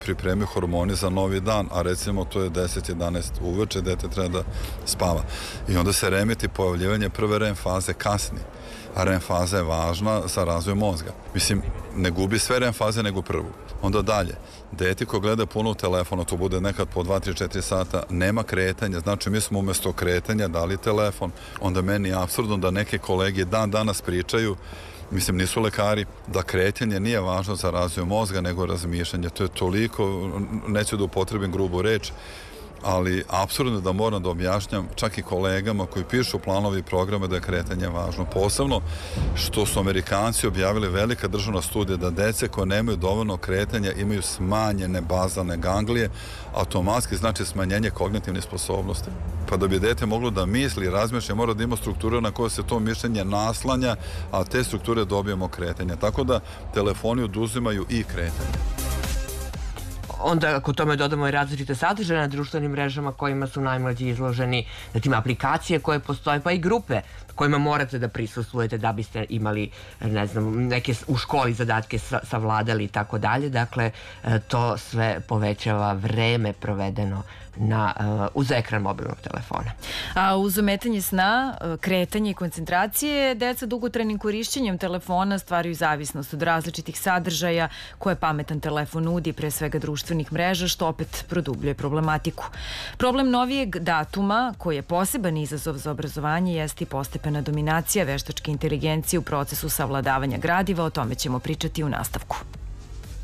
pripremi hormoni za novi dan, a recimo to je 10-11 uveče, dete treba da spava. I onda se remeti pojavljivanje prve REM faze kasni. A REM faza je važna za razvoj mozga. Mislim, ne gubi sve REM faze nego prvu. Onda dalje, dete ko gleda puno u telefonu, to bude nekad po 2-3-4 sata, nema kretanja, znači mi smo umjesto kretanja dali telefon, onda meni je apsurdno da neke kolege dan danas pričaju, mislim nisu lekari, da kretanje nije važno za razvoj mozga nego razmišljanje. To je toliko, neću da upotrebim grubu reč, ali apsurdno da moram da objašnjam čak i kolegama koji pišu planovi i programe da je kretanje važno. Posebno što su Amerikanci objavili velika državna studija da dece koje nemaju dovoljno kretanja imaju smanjene bazalne ganglije, automatski znači smanjenje kognitivnih sposobnosti. Pa da bi dete moglo da misli i razmišlja, mora da ima strukture na koje se to mišljenje naslanja, a te strukture dobijemo kretanje. Tako da telefoni oduzimaju i kretanje. Onda ako tome dodamo i različite sadržaje na društvenim mrežama kojima su najmlađi izloženi, zatim aplikacije koje postoje, pa i grupe kojima morate da prisustvujete da biste imali, ne znam, neke u školi zadatke savladali i tako dalje. Dakle, to sve povećava vreme provedeno uz ekran mobilnog telefona. A uz ometanje sna, kretanje i koncentracije, deca dugotrajnim korišćenjem telefona stvaraju zavisnost od različitih sadržaja koje pametan telefon nudi, pre svega društvenih mreža, što opet produbljuje problematiku. Problem novijeg datuma, koji je poseban izazov za obrazovanje, jeste i postepena dominacija veštačke inteligencije u procesu savladavanja gradiva. O tome ćemo pričati u nastavku.